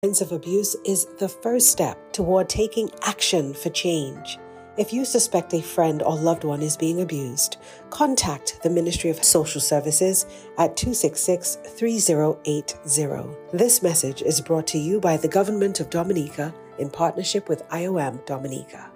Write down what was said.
Signs of abuse is the first step toward taking action for change. If you suspect a friend or loved one is being abused, contact the Ministry of Social Services at 266-3080. This message is brought to you by the Government of Dominica in partnership with IOM Dominica.